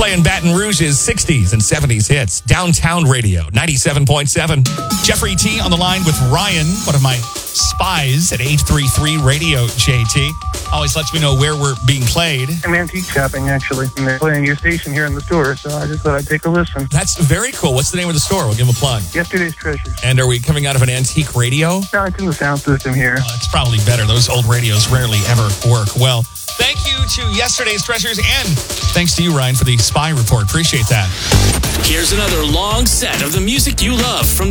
playing Baton Rouge's 60s and 70s hits. Downtown Radio, 97.7. Jeffrey T on the line with Ryan, one of my spies at 833 Radio JT. Always lets me know where we're being played. I'm antique shopping, actually. And they're playing your station here in the store, so I just thought I'd take a listen. That's very cool. What's the name of the store? We'll give them a plug. Yesterday's Treasures. And are we coming out of an antique radio? No, it's in the sound system here. It's probably better. Those old radios rarely ever work well. Thank you to Yesterday's Treasures, and thanks to you, Ryan, for the spy report. Appreciate that. Here's another long set of the music you love from the